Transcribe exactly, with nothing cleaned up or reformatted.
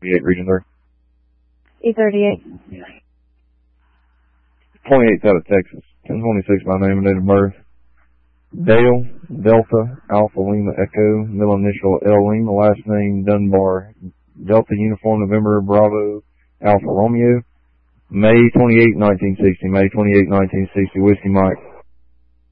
thirty-eight, Region three. E thirty-eight. twenty-eighth out of Texas. ten twenty-six, my name and date of birth. Dale, Delta, Alpha Lima Echo, middle initial L Lima, last name Dunbar. Delta Uniform November Bravo Alpha Romeo. May twenty-eighth, nineteen sixty. May twenty-eighth, nineteen sixty. Whiskey Mike.